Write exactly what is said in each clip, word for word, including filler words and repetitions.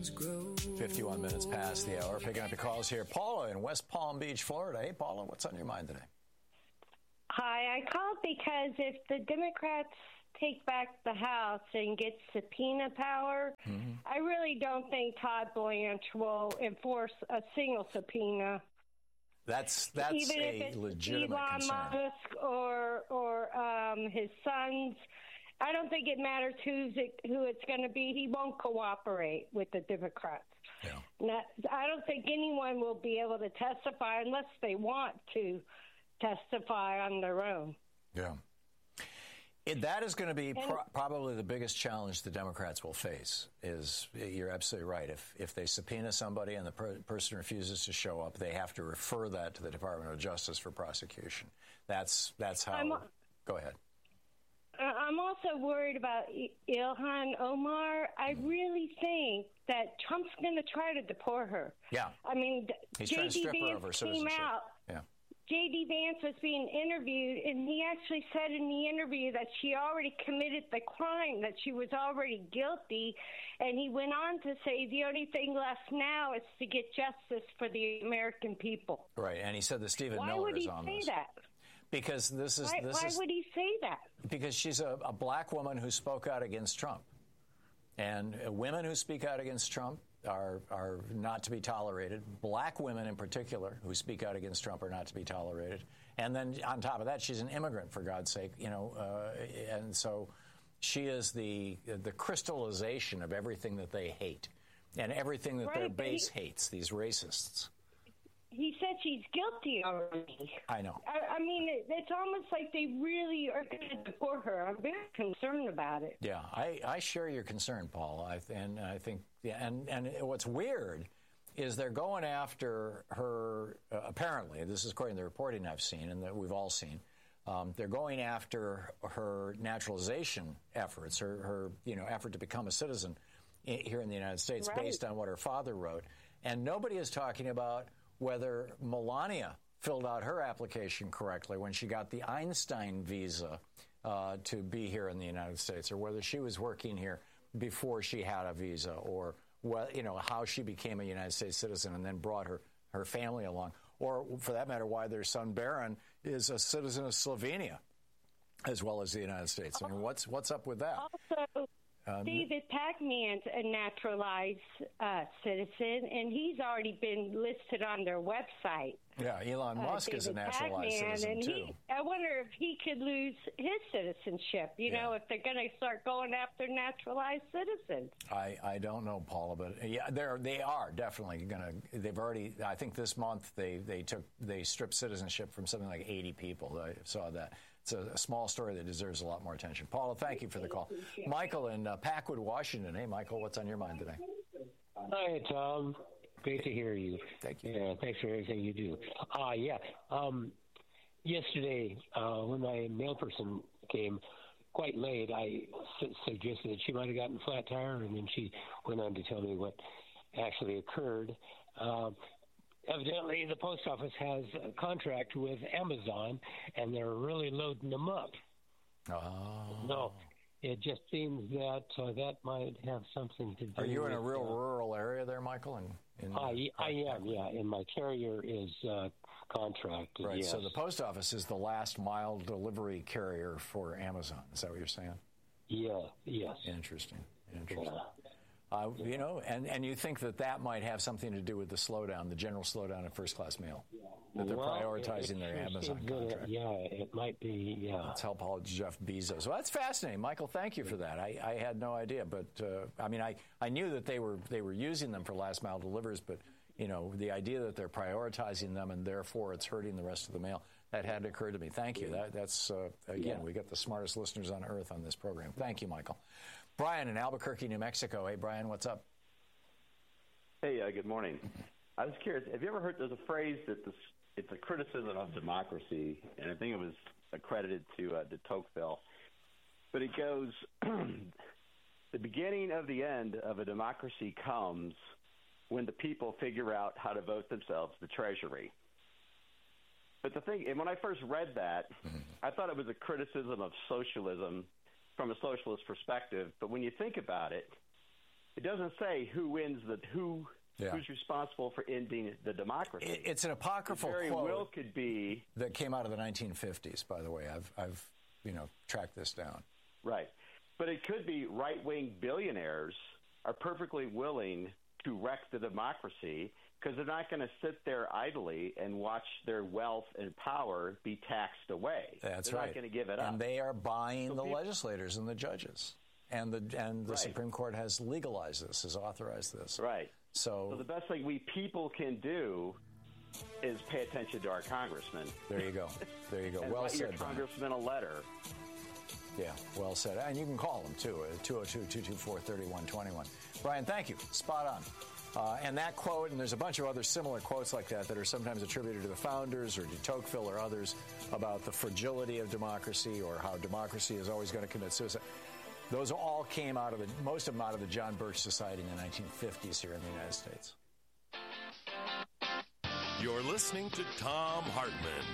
fifty-one minutes past the hour. Picking up your calls here. Paula in West Palm Beach, Florida. Hey, Paula, what's on your mind today? Hi, I called because if the Democrats take back the House and get subpoena power, mm-hmm. I really don't think Todd Blanche will enforce a single subpoena. That's that's Even a if it's legitimate Elon concern. Musk or or um, his sons. I don't think it matters who's it, who it's going to be. He won't cooperate with the Democrats. Yeah. Not, I don't think anyone will be able to testify unless they want to testify on their own. Yeah. It, that is going to be pro- probably the biggest challenge the Democrats will face. Is you're absolutely right. If if they subpoena somebody and the per- person refuses to show up, they have to refer that to the Department of Justice for prosecution. That's that's how. I'm, go ahead. I'm also worried about Ilhan Omar. I really think that Trump's going to try to deport her. Yeah. I mean, he's J D trying to strip Vance her of her came citizenship. out. Yeah. J D. Vance was being interviewed, and he actually said in the interview that she already committed the crime, that she was already guilty. And he went on to say the only thing left now is to get justice for the American people. Right, and he said that Stephen Why Miller would he is on say this. that? Because this is why, this why is, would he say that? Because she's a, a black woman who spoke out against Trump, and uh, women who speak out against Trump are are not to be tolerated. Black women in particular who speak out against Trump are not to be tolerated. And then on top of that, she's an immigrant, for God's sake, you know, uh, and so she is the the crystallization of everything that they hate and everything that right, their base he, hates. These racists. He said she's guilty already. I know. I, I mean, it, it's almost like they really are going to deport her. I'm very concerned about it. Yeah, I, I share your concern, Paul. I, and I think, yeah, and, and what's weird is they're going after her, uh, apparently, this is according to the reporting I've seen and that we've all seen, um, they're going after her naturalization efforts, her, her you know, effort to become a citizen here in the United States right. based on what her father wrote. And nobody is talking about whether Melania filled out her application correctly when she got the Einstein visa uh, to be here in the United States, or whether she was working here before she had a visa, or well, you know, how she became a United States citizen and then brought her, her family along, or for that matter, why their son Barron is a citizen of Slovenia as well as the United States. I mean, what's what's up with that? Also, Um, David Pacman's a naturalized uh, citizen, and he's already been listed on their website. Yeah, Elon Musk uh, is a naturalized Pacman, citizen, and too. He, I wonder if he could lose his citizenship, you yeah. know, if they're going to start going after naturalized citizens. I, I don't know, Paula, but yeah, they're, they are definitely going to. They've already, I think this month, they, they took they stripped citizenship from something like eighty people. I saw that. It's a, a small story that deserves a lot more attention. Paula, thank you for the call. Michael in uh, Packwood, Washington. Hey, Michael, what's on your mind today? Hi, Tom. Great to hear you. Thank you. Yeah, thanks for everything you do. Uh, yeah. Um, yesterday, uh, when my mail person came quite late, I su- suggested that she might have gotten a flat tire, and then she went on to tell me what actually occurred. Uh, Evidently, the post office has a contract with Amazon, and they're really loading them up. Oh. No, it just seems that uh, that might have something to do with... Are you in a real uh, rural area there, Michael? In, in, I, I am, yeah, and my carrier is uh, contracted, Right, yes. so the post office is the last mile delivery carrier for Amazon. Is that what you're saying? Yeah, yes. Interesting, interesting. Yeah. Uh, you know, and, and you think that that might have something to do with the slowdown, the general slowdown in first-class mail, that they're well, prioritizing it, it their sure Amazon contract. It, yeah, it might be, yeah. Let's help out Jeff Bezos. Well, that's fascinating. Michael, thank you for that. I, I had no idea, but, uh, I mean, I, I knew that they were they were using them for last-mile deliveries, but, you know, the idea that they're prioritizing them and therefore it's hurting the rest of the mail, that hadn't occurred to me. Thank you. That, that's, uh, again, yeah. we got the smartest listeners on earth on this program. Thank you, Michael. Brian in Albuquerque, New Mexico. Hey, Brian, what's up? Hey, uh, good morning. I was curious, have you ever heard, there's a phrase that this, it's a criticism of democracy, and I think it was accredited to uh, de Tocqueville, but it goes, the beginning of the end of a democracy comes when the people figure out how to vote themselves the treasury. But the thing, and when I first read that, mm-hmm. I thought it was a criticism of socialism from a socialist perspective, but when you think about it, It doesn't say who wins the who yeah. who's responsible for ending the democracy. It, it's an apocryphal it very quote well could be that came out of the nineteen fifties. By the way, I've I've you know tracked this down. Right, but it could be right-wing billionaires are perfectly willing to wreck the democracy because they're not going to sit there idly and watch their wealth and power be taxed away. That's they're right. not going to give it up. And they are buying so the people, legislators and the judges. And the and the right. Supreme Court has legalized this, has authorized this. Right. So, so the best thing we people can do is pay attention to our congressmen. There you go. There you go. and well write said, your congressman a letter. Yeah, well said. And you can call them, too, at two oh two, two two four, three one two one. Brian, thank you. Spot on. Uh, and that quote, and there's a bunch of other similar quotes like that that are sometimes attributed to the founders or to Tocqueville or others about the fragility of democracy or how democracy is always going to commit suicide. Those all came out of the, most of them out of the John Birch Society in the nineteen fifties here in the United States. You're listening to Thom Hartmann.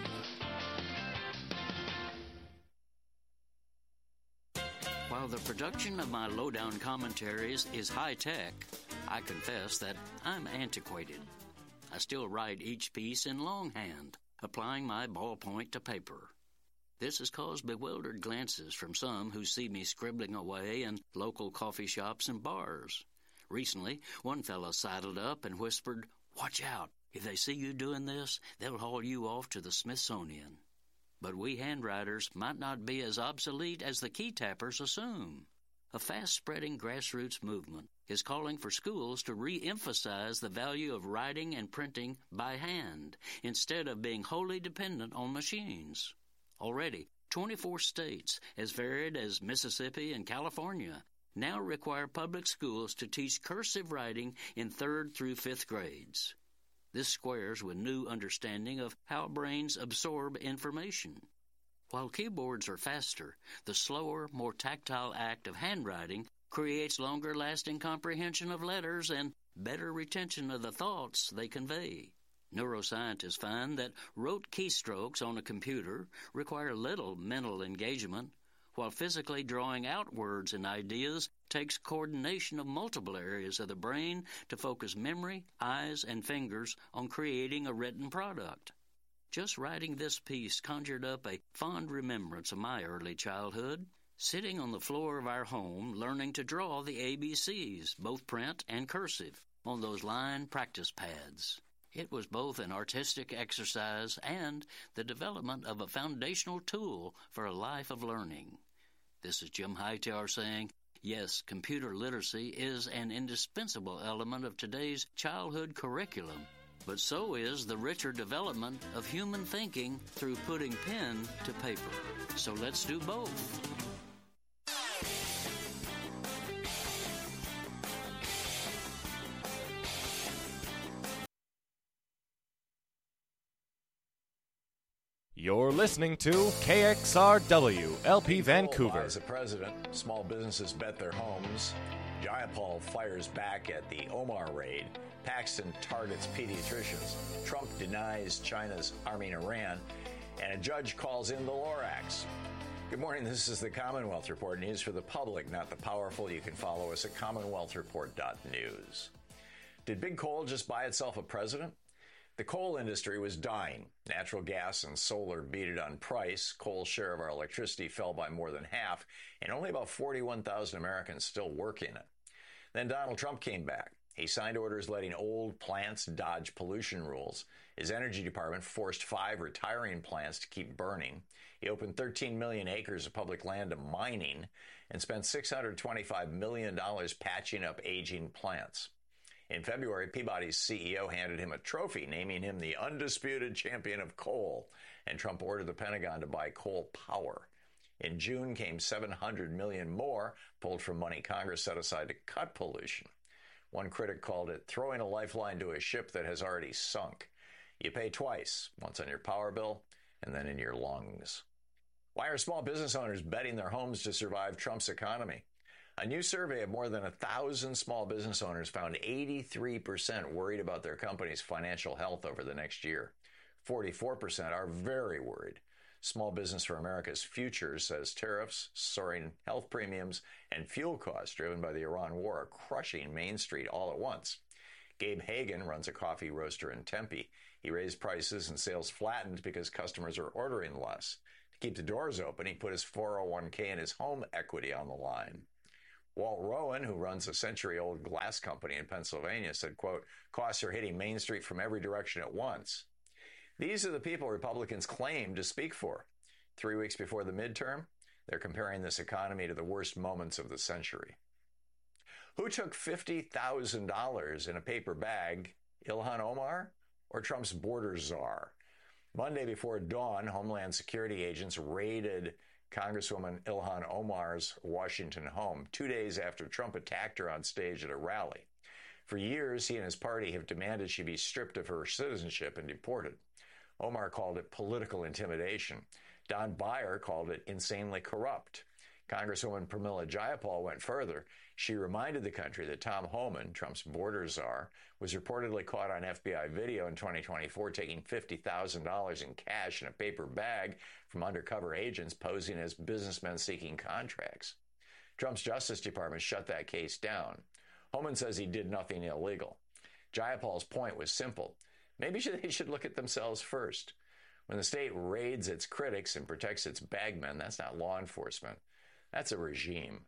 While the production of my lowdown commentaries is high-tech, I confess that I'm antiquated. I still write each piece in longhand, applying my ballpoint to paper. This has caused bewildered glances from some who see me scribbling away in local coffee shops and bars. Recently, one fellow sidled up and whispered, "Watch out. If they see you doing this, they'll haul you off to the Smithsonian." But we handwriters might not be as obsolete as the key tappers assume. A fast-spreading grassroots movement is calling for schools to re-emphasize the value of writing and printing by hand instead of being wholly dependent on machines. Already, twenty-four states, as varied as Mississippi and California, now require public schools to teach cursive writing in third through fifth grades. This squares with new understanding of how brains absorb information. While keyboards are faster, the slower, more tactile act of handwriting creates longer-lasting comprehension of letters and better retention of the thoughts they convey. Neuroscientists find that rote keystrokes on a computer require little mental engagement, while physically drawing out words and ideas takes coordination of multiple areas of the brain to focus memory, eyes, and fingers on creating a written product. Just writing this piece conjured up a fond remembrance of my early childhood, sitting on the floor of our home learning to draw the A B Cs, both print and cursive, on those line practice pads. It was both an artistic exercise and the development of a foundational tool for a life of learning. This is Jim Hightower saying, yes, computer literacy is an indispensable element of today's childhood curriculum, but so is the richer development of human thinking through putting pen to paper. So let's do both. You're listening to K X R W, L P Vancouver. As the president, small businesses bet their homes. Jayapal fires back at the Omar raid. Paxton targets pediatricians. Trump denies China's arming Iran. And a judge calls in the Lorax. Good morning. This is the Commonwealth Report. News for the public, not the powerful. You can follow us at commonwealth report dot news. Did Big Coal just buy itself a president? The coal industry was dying. Natural gas and solar beat it on price. Coal's share of our electricity fell by more than half, and only about forty-one thousand Americans still work in it. Then Donald Trump came back. He signed orders letting old plants dodge pollution rules. His energy department forced five retiring plants to keep burning. He opened thirteen million acres of public land to mining and spent six hundred twenty-five million dollars patching up aging plants. In February, Peabody's C E O handed him a trophy, naming him the undisputed champion of coal, and Trump ordered the Pentagon to buy coal power. In June came seven hundred million dollars more, pulled from money Congress set aside to cut pollution. One critic called it throwing a lifeline to a ship that has already sunk. You pay twice, once on your power bill and then in your lungs. Why are small business owners betting their homes to survive Trump's economy? A new survey of more than one thousand small business owners found eighty-three percent worried about their company's financial health over the next year. forty-four percent are very worried. Small Business for America's Future says tariffs, soaring health premiums, and fuel costs driven by the Iran war are crushing Main Street all at once. Gabe Hagan runs a coffee roaster in Tempe. He raised prices and sales flattened because customers are ordering less. To keep the doors open, he put his four oh one k and his home equity on the line. Walt Rowan, who runs a century-old glass company in Pennsylvania, said, quote, costs are hitting Main Street from every direction at once. These are the people Republicans claim to speak for. Three weeks before the midterm, they're comparing this economy to the worst moments of the century. Who took fifty thousand dollars in a paper bag, Ilhan Omar or Trump's border czar? Monday before dawn, Homeland Security agents raided Congresswoman Ilhan Omar's Washington home, two days after Trump attacked her on stage at a rally. For years, he and his party have demanded she be stripped of her citizenship and deported. Omar called it political intimidation. Don Beyer called it insanely corrupt. Congresswoman Pramila Jayapal went further. She reminded the country that Tom Homan, Trump's border czar, was reportedly caught on F B I video in twenty twenty-four taking fifty thousand dollars in cash in a paper bag from undercover agents posing as businessmen seeking contracts. Trump's Justice Department shut that case down. Homan says he did nothing illegal. Jayapal's point was simple. Maybe they should look at themselves first. When the state raids its critics and protects its bagmen, that's not law enforcement. That's a regime.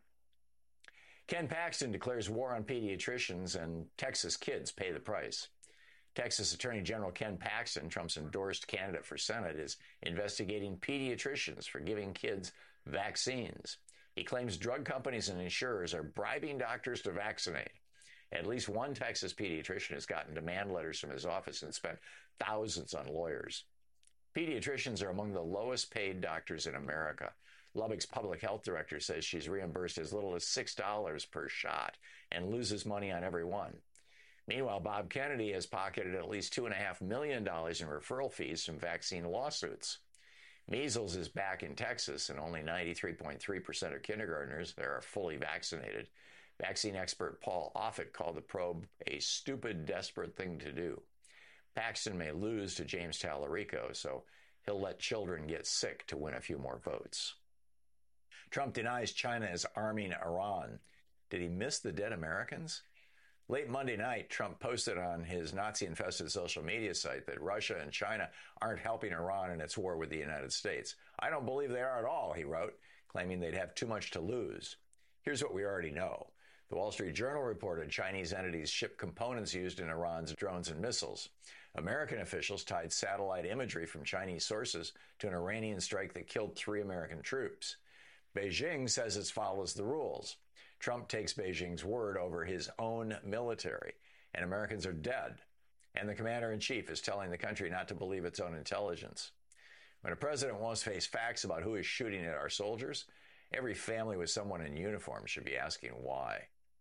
Ken Paxton declares war on pediatricians, and Texas kids pay the price. Texas Attorney General Ken Paxton, Trump's endorsed candidate for Senate, is investigating pediatricians for giving kids vaccines. He claims drug companies and insurers are bribing doctors to vaccinate. At least one Texas pediatrician has gotten demand letters from his office and spent thousands on lawyers. Pediatricians are among the lowest paid doctors in America. Lubbock's public health director says she's reimbursed as little as six dollars per shot and loses money on every one. Meanwhile, Bob Kennedy has pocketed at least two point five million dollars in referral fees from vaccine lawsuits. Measles is back in Texas, and only ninety-three point three percent of kindergartners there are fully vaccinated. Vaccine expert Paul Offit called the probe a stupid, desperate thing to do. Paxton may lose to James Tallarico, so he'll let children get sick to win a few more votes. Trump denies China is arming Iran. Did he miss the dead Americans? Late Monday night, Trump posted on his Nazi-infested social media site that Russia and China aren't helping Iran in its war with the United States. I don't believe they are at all, he wrote, claiming they'd have too much to lose. Here's what we already know. The Wall Street Journal reported Chinese entities ship components used in Iran's drones and missiles. American officials tied satellite imagery from Chinese sources to an Iranian strike that killed three American troops. Beijing says it follows the rules. Trump takes Beijing's word over his own military, and Americans are dead. And the commander-in-chief is telling the country not to believe its own intelligence. When a president won't face facts about who is shooting at our soldiers, every family with someone in uniform should be asking why.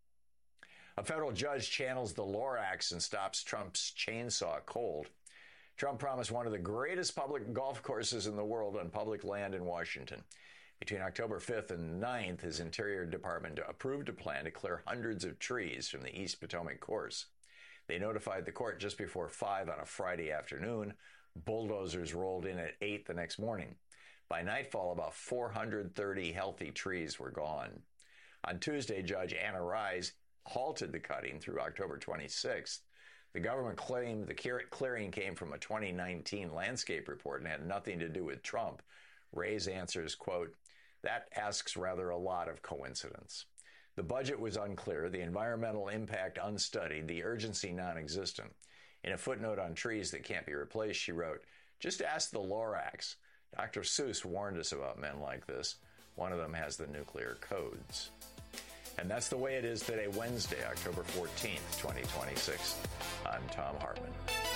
A federal judge channels the Lorax and stops Trump's chainsaw cold. Trump promised one of the greatest public golf courses in the world on public land in Washington. Between October fifth and ninth, his Interior Department approved a plan to clear hundreds of trees from the East Potomac course. They notified the court just before five on a Friday afternoon. Bulldozers rolled in at eight the next morning. By nightfall, about four hundred thirty healthy trees were gone. On Tuesday, Judge Anna Rise halted the cutting through October twenty-sixth. The government claimed the clearing came from a twenty nineteen landscape report and had nothing to do with Trump. Ray's answers, quote, that asks rather a lot of coincidence. The budget was unclear, the environmental impact unstudied, the urgency non-existent. In a footnote on trees that can't be replaced, she wrote, just ask the Lorax. Doctor Seuss warned us about men like this. One of them has the nuclear codes. And that's the way it is today, Wednesday, October fourteenth, twenty twenty-six. I'm Tom Hartman.